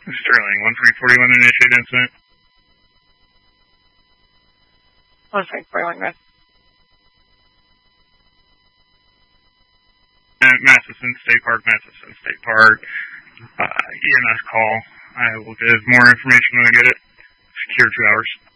Sterling, 1341 initiate incident. 1341, Red. Matheson State Park, EMS call. I will give more information when I get it. Secure 2 hours.